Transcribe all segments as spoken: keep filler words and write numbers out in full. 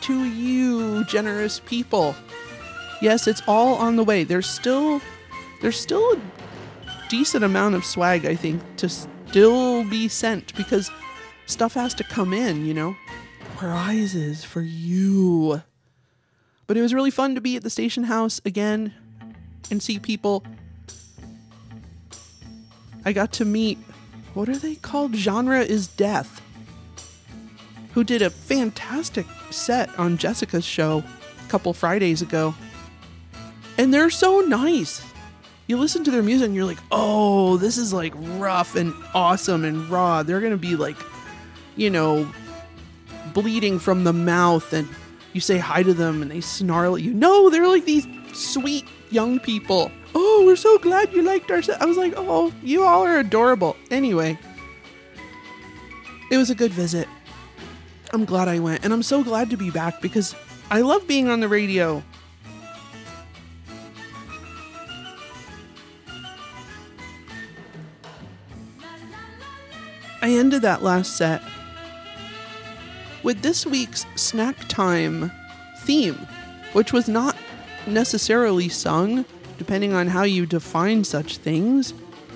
to you, generous people. Yes, it's all on the way. There's still, there's still a decent amount of swag, I think, to still be sent because stuff has to come in, you know? Prizes for you. But it was really fun to be at the station house again and see people. I got to meet, what are they called? Genre is Death, who did a fantastic set on Jessica's show a couple Fridays ago. And they're so nice. You listen to their music and you're like, oh, this is like rough and awesome and raw. They're going to be like, you know, bleeding from the mouth, and you say hi to them and they snarl at you. No, they're like these sweet young people. Oh, we're so glad you liked our set. I was like, oh, you all are adorable. Anyway, it was a good visit. I'm glad I went, and I'm so glad to be back because I love being on the radio. I ended that last set with this week's snack time theme, which was not necessarily sung, depending on how you define such things.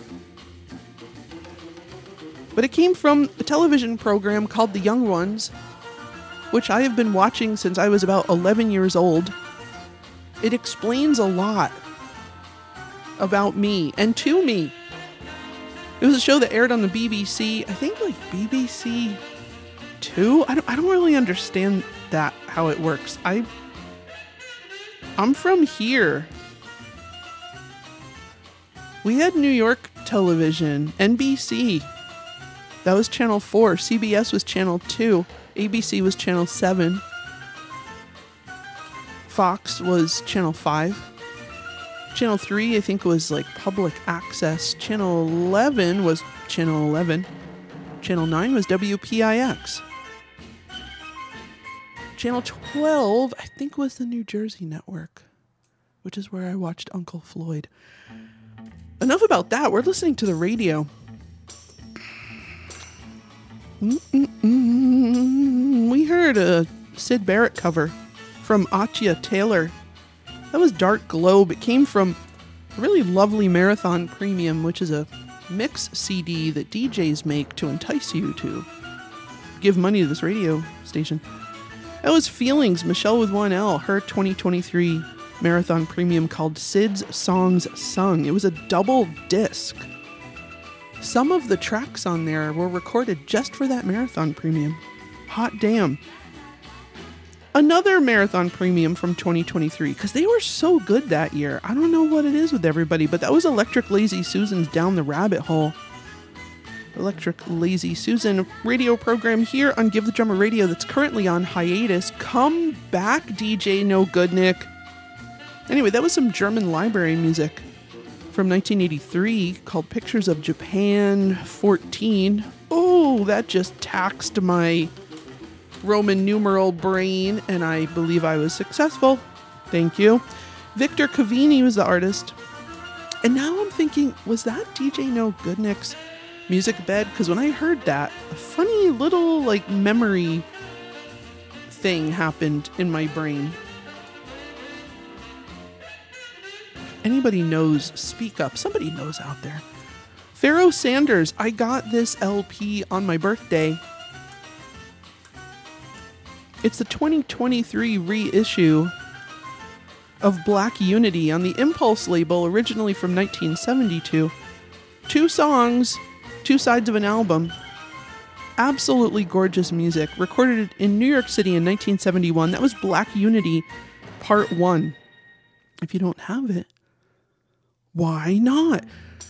But it came from a television program called The Young Ones, which I have been watching since I was about eleven years old. It explains a lot about me and to me. It was a show that aired on the B B C, I think like B B C Two? I don't, I don't really understand that, how it works. I, I'm from here. We had New York television, N B C. That was channel four. C B S was channel two. A B C was channel seven. Fox was channel five. Channel three, I think, was like public access. Channel eleven was channel eleven. Channel nine was W P I X. Channel twelve, I think, was the New Jersey network, which is where I watched Uncle Floyd. Enough about that. We're listening to the radio. Mm-mm-mm. We heard a Syd Barrett cover from Atya Taylor. That was Dark Globe. It came from a really lovely Marathon Premium, which is a mix C D that D Js make to entice you to give money to this radio station. That was Feelings, Michelle with one L, her twenty twenty-three Marathon Premium called Syd's Songs Sung. It was a double disc. Some of the tracks on there were recorded just for that Marathon Premium. Hot damn. Another Marathon Premium from twenty twenty-three, because they were so good that year. I don't know what it is with everybody, but that was Electric Lazy Susan's Down the Rabbit Hole. Electric Lazy Susan radio program here on Give the Drummer Radio that's currently on hiatus. Come back, D J No Goodnick. Anyway, that was some German library music from nineteen eighty-three called Pictures of Japan fourteen. Oh, that just taxed my Roman numeral brain, and I believe I was successful. Thank you. Victor Cavini was the artist. And now I'm thinking, was that D J No Goodnick's music bed? Because when I heard that, a funny little like memory thing happened in my brain. Anybody knows, speak up. Somebody knows out there. Pharoah Sanders, I got this L P on my birthday. It's the twenty twenty-three reissue of Black Unity on the Impulse label, originally from nineteen seventy-two. Two songs, two sides of an album. Absolutely gorgeous music. Recorded in New York City in nineteen seventy-one. That was Black Unity Part one. If you don't have it, why not?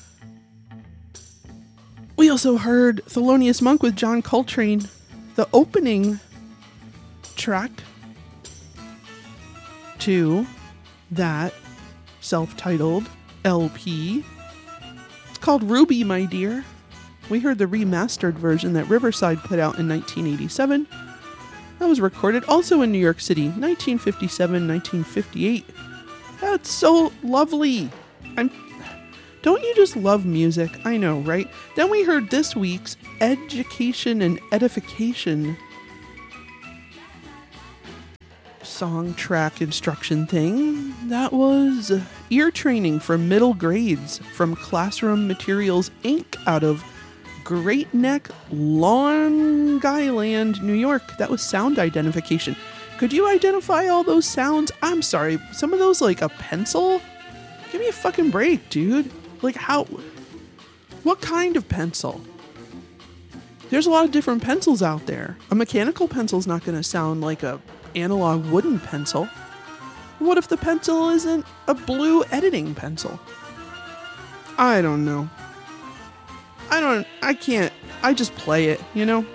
We also heard Thelonious Monk with John Coltrane, the opening track to that self-titled L P. It's called Ruby, My Dear. We heard the remastered version that Riverside put out in nineteen eighty-seven. That was recorded also in New York City, nineteen fifty-seven, nineteen fifty-eight. That's so lovely. I'm Don't you just love music? I know, right? Then we heard this week's Education and Edification. song track instruction thing. That was ear training for middle grades from Classroom Materials Incorporated out of Great Neck, Long Island, New York. That was sound identification. Could you identify all those sounds? I'm sorry, some of those like a pencil? Give me a fucking break, dude. Like how, what kind of pencil? There's a lot of different pencils out there. A mechanical pencil's not going to sound like a analog wooden pencil. What if the pencil isn't a blue editing pencil? I don't know. I don't, I can't, I just play it, you know?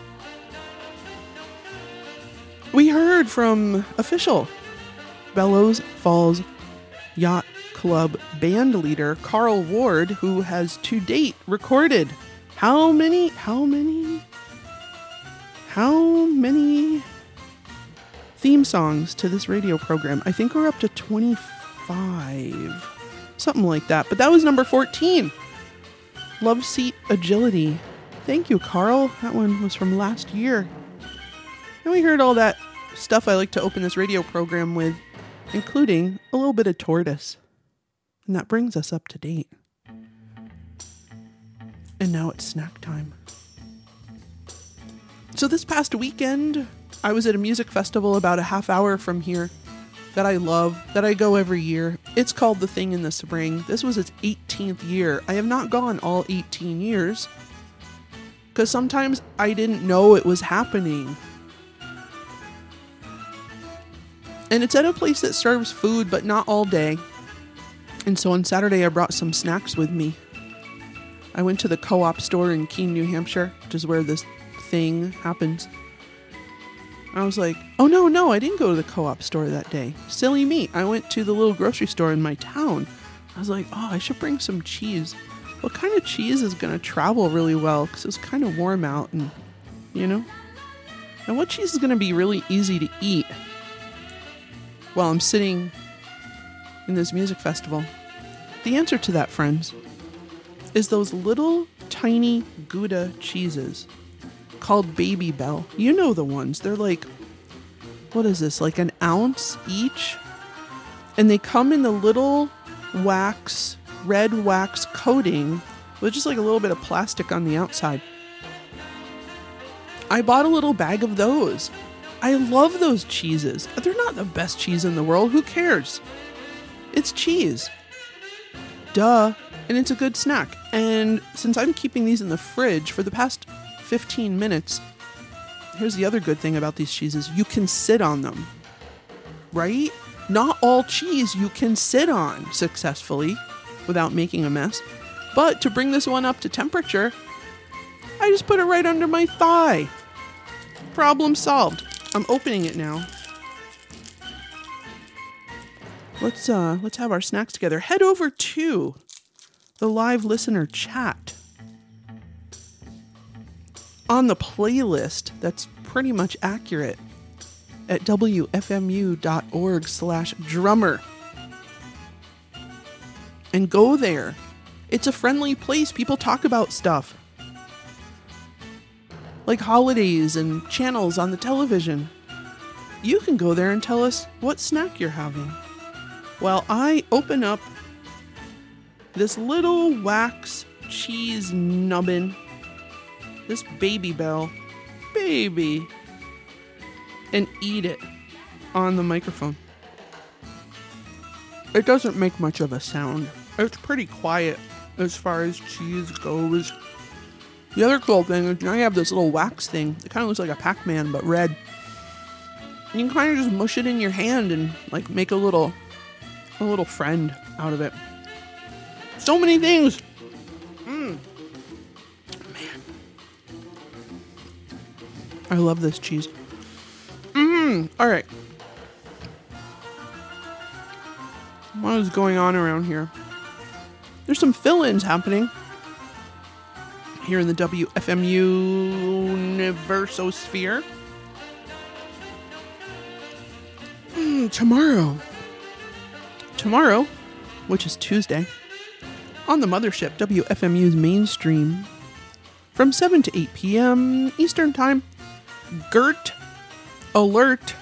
We heard from official Bellows Falls Yacht Club band leader Carl Ward, who has to date recorded how many, how many, how many theme songs to this radio program. I think we're up to twenty-five, something like that. But that was number fourteen. Love Seat Agility. Thank you, Carl. That one was from last year. And we heard all that stuff I like to open this radio program with, including a little bit of Tortoise. And that brings us up to date. And now it's snack time. So this past weekend, I was at a music festival about a half hour from here that I love, that I go every year. It's called The Thing in the Spring. This was its eighteenth year. I have not gone all eighteen years because sometimes I didn't know it was happening. And it's at a place that serves food, but not all day. And so on Saturday, I brought some snacks with me. I went to the Co-op store in Keene, New Hampshire, which is where this thing happens. I was like, oh no, no, I didn't go to the Co-op store that day. Silly me. I went to the little grocery store in my town. I was like, oh, I should bring some cheese. What kind of cheese is going to travel really well? Because it's kind of warm out and, you know. And what cheese is going to be really easy to eat while I'm sitting in this music festival? The answer to that, friends, is those little tiny Gouda cheeses called Baby Bell. You know the ones. They're like, what is this? Like an ounce each? And they come in the little wax, red wax coating with just like a little bit of plastic on the outside. I bought a little bag of those. I love those cheeses. They're not the best cheese in the world. Who cares? It's cheese. Duh. And it's a good snack. And since I'm keeping these in the fridge for the past fifteen minutes, here's the other good thing about these cheeses. You can sit on them, right? Not all cheese you can sit on successfully without making a mess. But to bring this one up to temperature, I just put it right under my thigh. Problem solved. I'm opening it now. Let's uh let's have our snacks together. Head over to the live listener chat. On the playlist that's pretty much accurate at W F M U dot org slash drummer. And go there. It's a friendly place. People talk about stuff. Like holidays and channels on the television. You can go there and tell us what snack you're having. While I open up this little wax cheese nubbin, this Baby Bell, baby, and eat it on the microphone. It doesn't make much of a sound. It's pretty quiet as far as cheese goes. The other cool thing is now you have this little wax thing. It kind of looks like a Pac-Man, but red. You can kind of just mush it in your hand and like make a little, a little friend out of it. So many things. Mmm. Man. I love this cheese. Mmm. All right. What is going on around here? There's some fill-ins happening here in the W F M U Universosphere. Mm, tomorrow. Tomorrow, which is Tuesday, on the mothership, W F M U's mainstream, from seven to eight p.m. Eastern Time, Gert Alert